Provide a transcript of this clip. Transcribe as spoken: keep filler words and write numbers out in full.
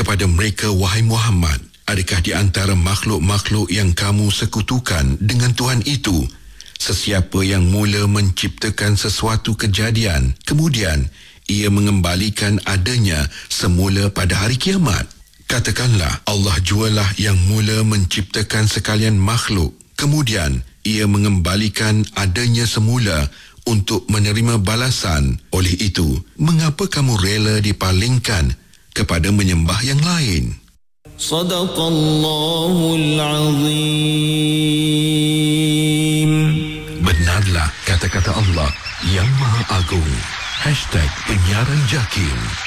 kepada mereka, wahai Muhammad, adakah di antara makhluk-makhluk yang kamu sekutukan dengan Tuhan itu sesiapa yang mula menciptakan sesuatu kejadian, kemudian ia mengembalikan adanya semula pada hari kiamat? Katakanlah, Allah jualah yang mula menciptakan sekalian makhluk, kemudian ia mengembalikan adanya semula untuk menerima balasan. Oleh itu, mengapa kamu rela dipalingkan kepada menyembah yang lain? Sadaqallahul Azim. Benarlah kata-kata Allah yang Maha Agung. Hashtag Penyiaran Jakim.